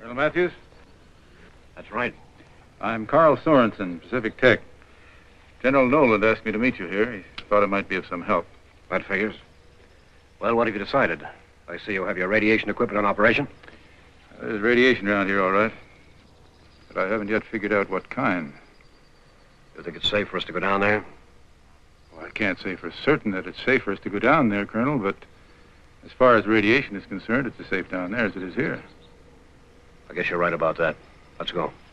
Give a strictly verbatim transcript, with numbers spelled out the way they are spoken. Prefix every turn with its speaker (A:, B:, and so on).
A: Colonel Matthews?
B: That's right.
A: I'm Carl Sorensen, Pacific Tech. General Noland asked me to meet you here. He thought it might be of some help.
B: That figures. Well, what have you decided? I see you have your radiation equipment on operation.
A: There's radiation around here, all right. But I haven't yet figured out what kind.
B: You think it's safe for us to go down there?
A: Well, I can't say for certain that it's safe for us to go down there, Colonel, but as far as radiation is concerned, it's as safe down there as it is here.
B: I guess you're right about that. Let's go.